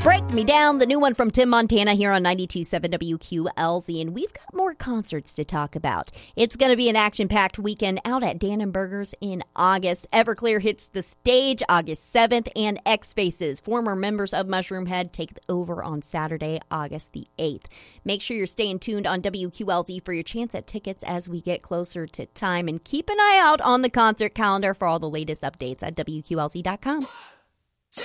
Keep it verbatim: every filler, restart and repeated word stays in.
Break Me Down, the new one from Tim Montana here on ninety-two point seven W Q L Z. And we've got more concerts to talk about. It's going to be an action-packed weekend out at Dannenberger's in August. Everclear hits the stage August seventh, and X-Faces, former members of Mushroomhead, take over on Saturday, August the eighth. Make sure you're staying tuned on W Q L Z for your chance at tickets as we get closer to time. And keep an eye out on the concert calendar for all the latest updates at W Q L Z dot com.